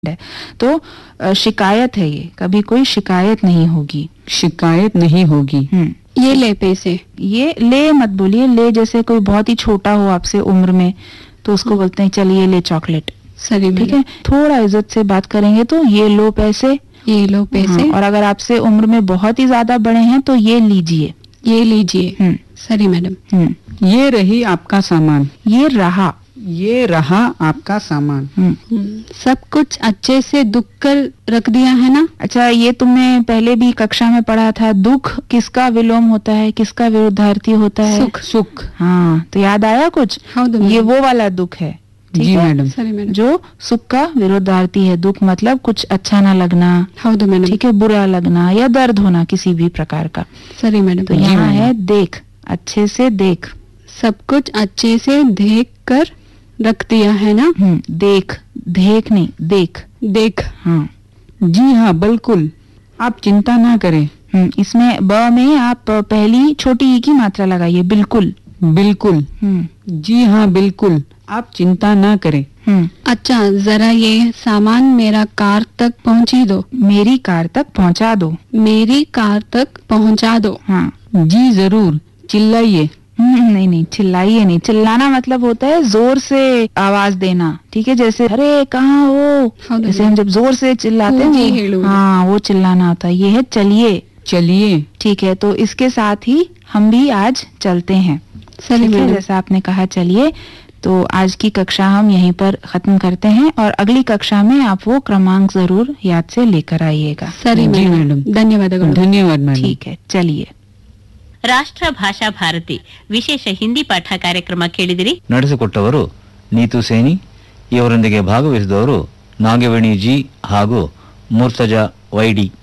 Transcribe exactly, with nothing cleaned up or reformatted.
है। तो अ, शिकायत है, ये कभी कोई शिकायत नहीं होगी। शिकायत नहीं होगी। हम्म ये ले पैसे, ये ले मत बोलिए। ले जैसे कोई बहुत ही छोटा हो आपसे उम्र में तो उसको बोलते हैं चलिए ले चॉकलेट, सही ठीक है। थोड़ा इज्जत से बात करेंगे तो ये लो पैसे, ये लो पैसे। हाँ, और अगर आपसे उम्र में बहुत ही ज्यादा बड़े हैं तो ये लीजिए, ये लीजिए। हम्म सही मैडम। हम्म ये रही आपका सामान, ये रहा, ये रहा आपका सामान। हम्म हम्म, सब कुछ अच्छे से दुख कर रख दिया है ना। अच्छा, ये तुमने पहले भी कक्षा में पढ़ा था। दुख किसका विलोम होता है, किसका विरुद्धार्थी होता है? सुख। सुख। हाँ, तो याद आया कुछ? हाँ तो ये वो वाला दुख है, ठीक जी है? मैडम। सही मैडम। जो सुख का विरुद्धार्थी है। दुख मतलब कुछ अच्छा ना लगना, हाँ तो मैडम। ठीक है, बुरा लगना या दर्द होना किसी भी प्रकार का। सही मैडम। तो जी यहाँ मैडम। है देख, अच्छे से देख। सब कुछ अच्छे से देख कर रख दिया है ना। हम्म देख, देख नहीं, देख। देख। हाँ, जी हाँ बिल्कुल, आप चिंता ना करें। हम्म इसमें ब में आप पहली छोटी ई की मात्रा लगाइए, बिल्कुल। बिल्कुल। हम्म जी हाँ बिल्कुल, आप चिंता ना करें। हम्म अच्छा, जरा ये सामान मेरा कार तक पहुंची दो। मेरी कार तक पहुंचा दो। मेरी कार तक पहुंचा दो। हाँ, जी जरूर, चिल्लाइए। हम्म, नहीं नहीं, चिल्लाइए नहीं। चिल्लाना मतलब होता है जोर से आवाज देना, ठीक है। जैसे अरे कहाँ हो, ಹೌದು जैसे हम जब जोर से चिल्लाते ಕೂಗಿ हैं ಹೇಳುವುದು। वो- हाँ, वो चिल्लाना होता है। ये है चलिए, चलिए। ठीक है। तो इसके साथ ही हम भी आज चलते हैं, सही ठीक है। मैडम। जैसा आपने कहा चलिए, तो आज की कक्षा हम यहीं पर खत्म करते हैं और अगली कक्षा में आप वो क्रमांक जरूर याद से लेकर आइएगा, ಸರಿ जी ಮೇಡಮ್, मैडम। ಧನ್ಯವಾದಗಳು। धन्यवाद मैडम। ठीक है। चलिए, ರಾಷ್ಟ್ರ ಭಾಷಾ ಭಾರತಿ ವಿಶೇಷ ಹಿಂದಿ ಪಾಠ ಕಾರ್ಯಕ್ರಮ ಕೇಳಿದಿರಿ. ನಡೆಸಿಕೊಟ್ಟವರು ನೀತು ಸೇನಿ. ಇವರೊಂದಿಗೆ ಭಾಗವಹಿಸಿದವರು ನಾಗವೇಣಿ ಜಿ ಹಾಗೂ ಮೂರ್ತಜಾ ವೈಡಿ.